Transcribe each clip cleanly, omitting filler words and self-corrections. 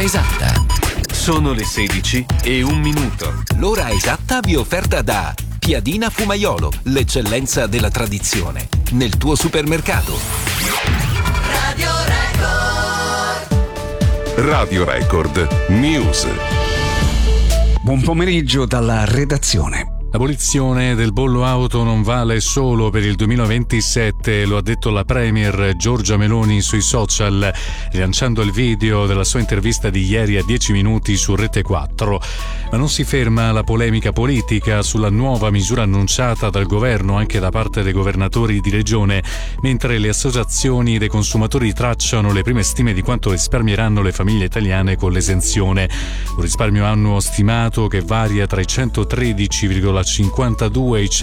esatta. Sono le 16:01. L'ora esatta vi è offerta da Piadina Fumaiolo, l'eccellenza della tradizione, nel tuo supermercato. Radio Record News. Buon pomeriggio dalla redazione. L'abolizione del bollo auto non vale solo per il 2027, lo ha detto la premier Giorgia Meloni sui social, rilanciando il video della sua intervista di ieri a 10 minuti su Rete 4. Ma non si ferma la polemica politica sulla nuova misura annunciata dal governo anche da parte dei governatori di regione, mentre le associazioni dei consumatori tracciano le prime stime di quanto risparmieranno le famiglie italiane con l'esenzione. Un risparmio annuo stimato che varia tra i 113,52 e i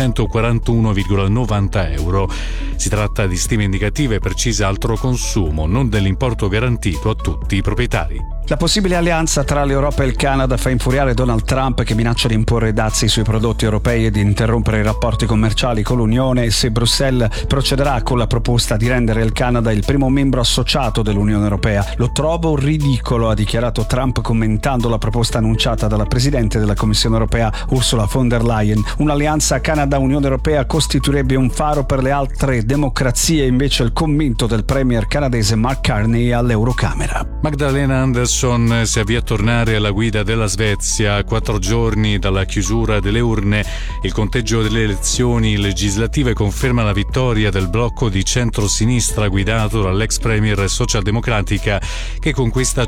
141,90 euro. Si tratta di stime indicative precise altro consumo, non dell'importo garantito a tutti i proprietari. La possibile alleanza tra l'Europa e il Canada fa infuriare Donald Trump, che minaccia di imporre dazi sui prodotti europei e di interrompere i rapporti commerciali con l'Unione se Bruxelles procederà con la proposta di rendere il Canada il primo membro associato dell'Unione Europea. Lo trovo ridicolo, ha dichiarato Trump commentando la proposta annunciata dalla Presidente della Commissione Europea Ursula von der Leyen. Un'alleanza Canada-Unione Europea costituirebbe un faro per le altre democrazie, invece il commento del premier canadese Mark Carney all'Eurocamera. Magdalena Andersson si avvia a tornare alla guida della Svezia a 4 giorni dalla chiusura delle urne. Il conteggio delle elezioni legislative conferma la vittoria del blocco di centro-sinistra guidato dall'ex premier socialdemocratica, che conquista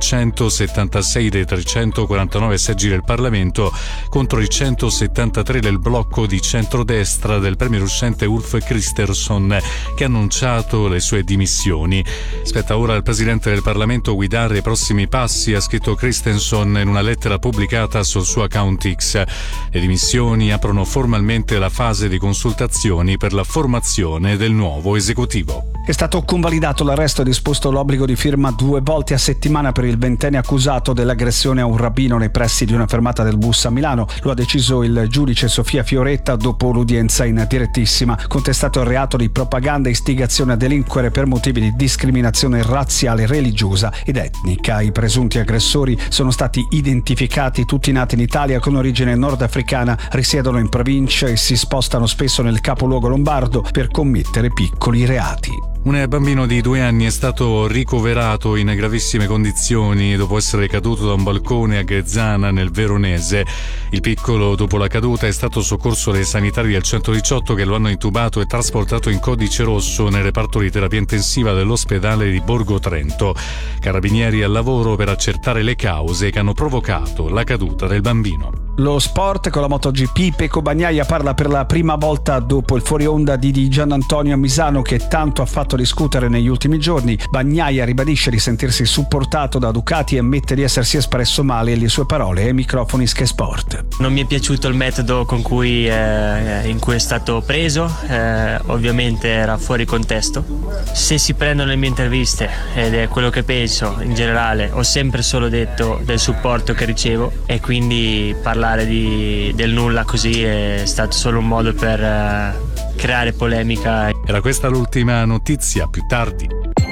176 dei 349 seggi del Parlamento contro i 173 del blocco di centrodestra del premier uscente Ulf Kristersson, che ha annunciato le sue dimissioni. Spetta ora al presidente del Parlamento guidare i prossimi passi, ha scritto Kristersson in una lettera pubblicata sul suo account X. Le dimissioni aprono formalmente la fase di consultazioni per la formazione del nuovo esecutivo. È stato convalidato l'arresto e disposto l'obbligo di firma 2 volte a settimana per il 20enne accusato dell'aggressione a un rabbino nei pressi di una fermata del bus a Milano. Lo ha deciso il giudice Sofia Fioretta dopo l'udienza in direttissima. Contestato il reato di propaganda e istigazione a delinquere per motivi di discriminazione razziale, religiosa ed etnica. I presunti aggressori sono stati identificati, tutti nati in Italia con origine nordafricana, risiedono in provincia e si spostano spesso nel capoluogo lombardo per commettere piccoli reati. Un bambino di 2 anni è stato ricoverato in gravissime condizioni dopo essere caduto da un balcone a Ghezzana nel Veronese. Il piccolo, dopo la caduta, è stato soccorso dai sanitari del 118 che lo hanno intubato e trasportato in codice rosso nel reparto di terapia intensiva dell'ospedale di Borgo Trento. Carabinieri al lavoro per accertare le cause che hanno provocato la caduta del bambino. Lo sport con la MotoGP. Pecco Bagnaia parla per la prima volta dopo il fuori onda di Gian Antonio Misano, che tanto ha fatto discutere negli ultimi giorni. Bagnaia ribadisce di sentirsi supportato da Ducati e ammette di essersi espresso male, e le sue parole ai microfoni Sky Sport. Non mi è piaciuto il metodo in cui è stato preso, ovviamente era fuori contesto. Se si prendono le mie interviste, ed è quello che penso in generale, ho sempre solo detto del supporto che ricevo, e quindi parlare del nulla così è stato solo un modo per creare polemica. Era questa l'ultima notizia, più tardi.